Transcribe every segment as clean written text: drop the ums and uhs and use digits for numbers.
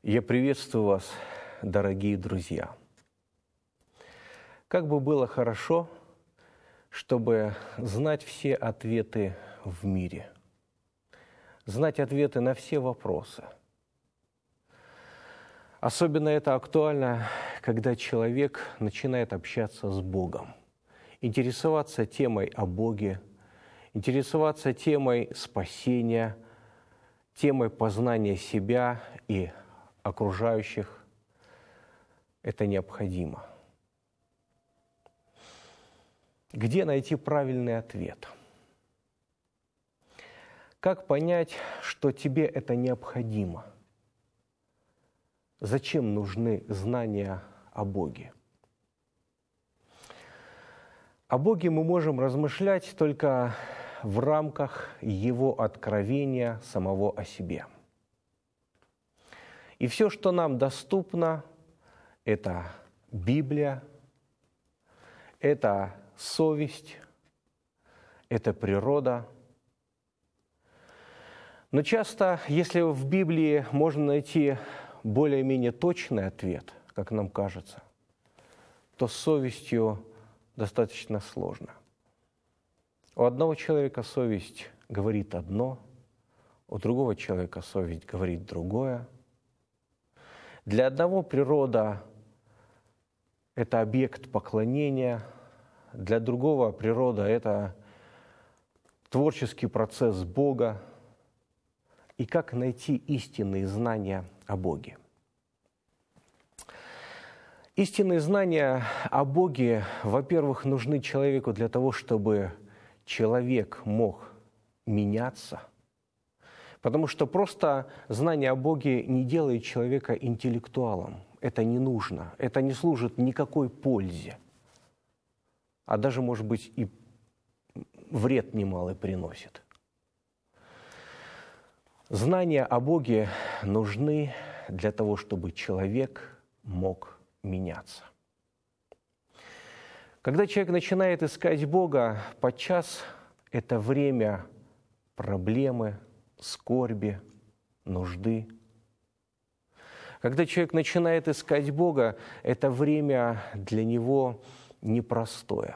Я приветствую вас, дорогие друзья. Как бы было хорошо, чтобы знать все ответы в мире, знать ответы на все вопросы. Особенно это актуально, когда человек начинает общаться с Богом, интересоваться темой о Боге, интересоваться темой спасения, темой познания себя и окружающих. Это необходимо. Где найти правильный ответ? Как понять, что тебе это необходимо? Зачем нужны знания о Боге? О Боге мы можем размышлять только в рамках Его откровения самого о себе. И все, что нам доступно, это Библия, это совесть, это природа. Но часто, если в Библии можно найти более-менее точный ответ, как нам кажется, то с совестью достаточно сложно. У одного человека совесть говорит одно, у другого человека совесть говорит другое. Для одного природа – это объект поклонения, для другого природа – это творческий процесс Бога. И как найти истинные знания о Боге? Истинные знания о Боге, во-первых, нужны человеку для того, чтобы человек мог меняться, потому что просто знание о Боге не делает человека интеллектуалом. Это не нужно, это не служит никакой пользе, а даже, может быть, и вред немалый приносит. Знания о Боге нужны для того, чтобы человек мог меняться. Когда человек начинает искать Бога, подчас это время проблемы, скорби, нужды. Когда человек начинает искать Бога, это время для него непростое.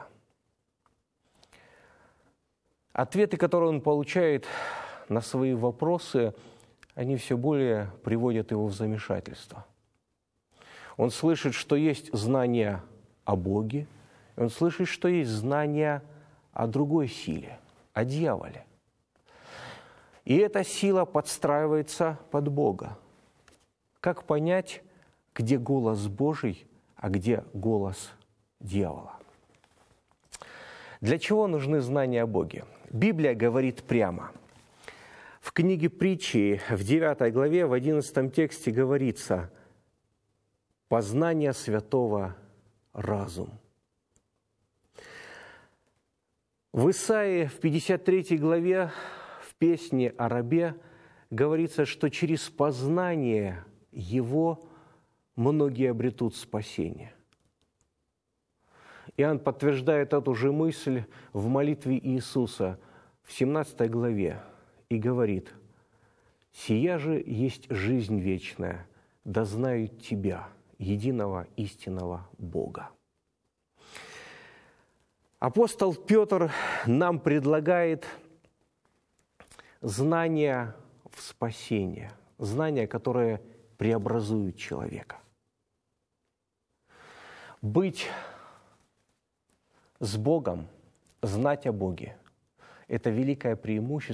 Ответы, которые он получает на свои вопросы, они все более приводят его в замешательство. Он слышит, что есть знания о Боге, и он слышит, что есть знания о другой силе, о дьяволе. И эта сила подстраивается под Бога. Как понять, где голос Божий, а где голос дьявола? Для чего нужны знания о Боге? Библия говорит прямо. В книге Притчи, в 9 главе, в 11 тексте говорится: «Познание святого – разум». В Исаии, в 53 главе, в песне о рабе, говорится, что через познание его многие обретут спасение. Иоанн подтверждает эту же мысль в молитве Иисуса в 17 главе и говорит: «Сия же есть жизнь вечная, да знают Тебя, единого истинного Бога». Апостол Петр нам предлагает знания в спасение, знания, которые преобразуют человека. Быть с Богом, знать о Боге – это великое преимущество